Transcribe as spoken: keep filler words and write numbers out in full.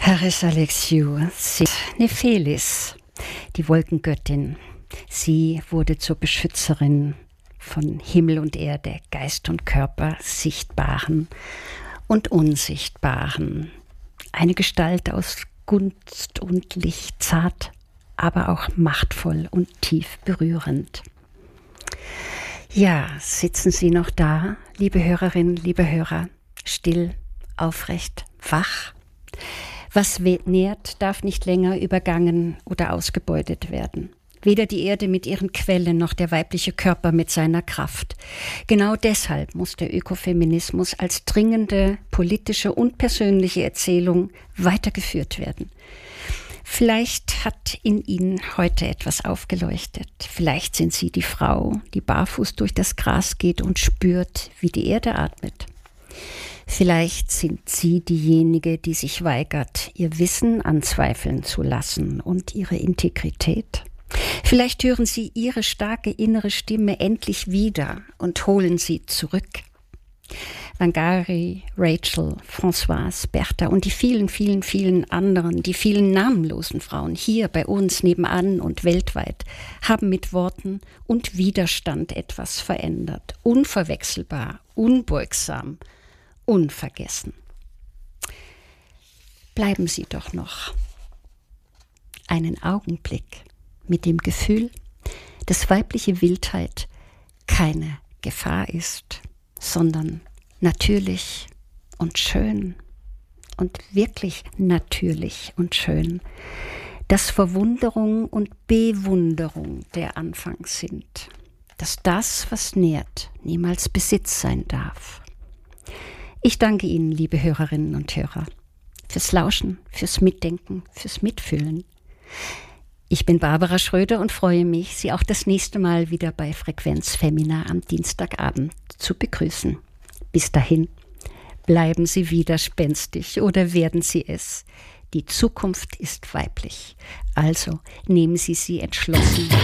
Haris Alexiou, sie Nephelis, die Wolkengöttin. Sie wurde zur Beschützerin von Himmel und Erde, Geist und Körper, Sichtbaren und Unsichtbaren. Eine Gestalt aus Gunst und Licht, zart, aber auch machtvoll und tief berührend. Ja, sitzen Sie noch da, liebe Hörerinnen, liebe Hörer, still, aufrecht, wach? Was nährt, darf nicht länger übergangen oder ausgebeutet werden. Weder die Erde mit ihren Quellen noch der weibliche Körper mit seiner Kraft. Genau deshalb muss der Ökofeminismus als dringende politische und persönliche Erzählung weitergeführt werden. Vielleicht hat in Ihnen heute etwas aufgeleuchtet. Vielleicht sind Sie die Frau, die barfuß durch das Gras geht und spürt, wie die Erde atmet. Vielleicht sind Sie diejenige, die sich weigert, ihr Wissen anzweifeln zu lassen und ihre Integrität. Vielleicht hören Sie Ihre starke innere Stimme endlich wieder und holen sie zurück. Wangari, Rachel, Françoise, Bertha und die vielen, vielen, vielen anderen, die vielen namenlosen Frauen hier bei uns nebenan und weltweit haben mit Worten und Widerstand etwas verändert. Unverwechselbar, unbeugsam, unvergessen. Bleiben Sie doch noch einen Augenblick mit dem Gefühl, dass weibliche Wildheit keine Gefahr ist, sondern natürlich und schön und wirklich natürlich und schön, dass Verwunderung und Bewunderung der Anfang sind, dass das, was nährt, niemals Besitz sein darf. Ich danke Ihnen, liebe Hörerinnen und Hörer, fürs Lauschen, fürs Mitdenken, fürs Mitfühlen. Ich bin Barbara Schröder und freue mich, Sie auch das nächste Mal wieder bei Frequenz Femina am Dienstagabend zu begrüßen. Bis dahin, bleiben Sie widerspenstig oder werden Sie es. Die Zukunft ist weiblich. Also nehmen Sie sie entschlossen